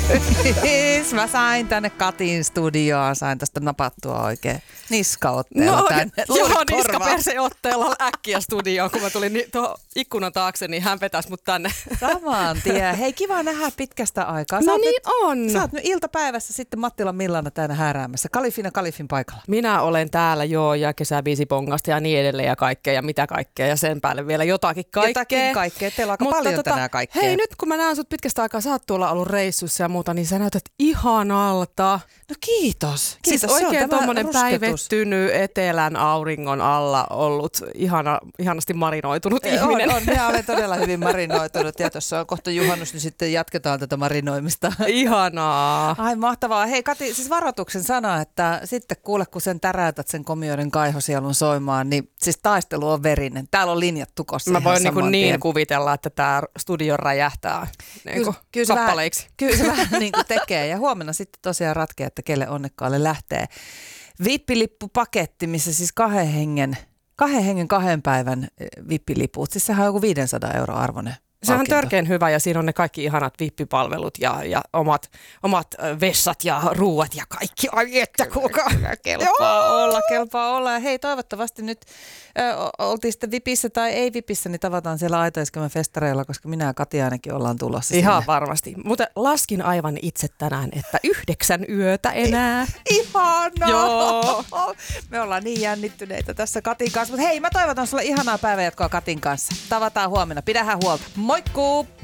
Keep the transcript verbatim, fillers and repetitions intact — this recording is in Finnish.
Mä sain tänne Katin studioon, sain tästä napattua oikein niskaotteella no, tänne. Joo, niskaperseotteella äkkiä studioon, kun mä tulin ni- tuohon ikkunan taakse, niin hän vetäisi mut tänne. Saman tien. Hei, kiva nähdä pitkästä aikaa. Sä No oot niin nyt, on. Sä oot nyt iltapäivässä sitten Mattilan Millana täällä hääräämässä. Kalifin ja Kalifin paikalla. Minä olen täällä joo ja kesäbiisipongasta ja niin edelleen ja kaikkea ja mitä kaikkea ja sen päälle vielä jotakin kaikkea. Jotakin kaikkea. Teillä on aika Mutta paljon tota, tänään kaikkea. Hei, nyt kun mä näen sut pitkästä aikaa, sä oot tuolla ollut reissussa ja muuta, niin sä näytät ihanalta. No kiitos. Siis Kiitos. oikein tommonen päivettynyt etelän auringon alla ollut ihana, ihanasti marinoitunut on, ihminen. On, minä olen todella hyvin marinoitunut ja tuossa on kohta juhannus, niin sitten jatketaan tätä marinoimista. Ihanaa. Ai mahtavaa. Hei Kati, siis varoituksen sana, että sitten kuule kun sen täräytät sen komioiden kaihosielun soimaan, niin siis taistelu on verinen. Täällä on linjat tukossa. Mä voin niin, niin tien. kuvitella, että tää studio räjähtää niin Kyllä, kyllä se kappaleiksi. Vähän, kyllä se vähän niin kuin tekee ja huomenna sitten tosiaan ratkeaa, että kelle onnekkaalle lähtee. Vippilippupaketti, missä siis kahden hengen, kahden hengen kahden päivän vippiliput. Siis sehän on joku viisisataa euroa arvoinen. Se on palkinto. törkeän hyvä ja siinä on ne kaikki ihanat vippipalvelut ja, ja omat, omat vessat ja ruuat ja kaikki. Ai että kuka. Kelpaa Joo. olla, kelpaa olla. Ja hei, toivottavasti nyt ö, oltiin sitten Vipissä tai ei Vipissä, niin tavataan siellä Aitoiskemän festareilla, koska minä ja Kati ainakin ollaan tulossa Ihan sinne. varmasti. Mutta laskin aivan itse tänään, että yhdeksän yötä enää. Ihanaa! Joo. Me ollaan niin jännittyneitä tässä Katin kanssa. Mutta hei, mä toivotan sulle ihanaa päivänjatkoa Katin kanssa. Tavataan huomenna. Pidähän huolta. Moikkuu!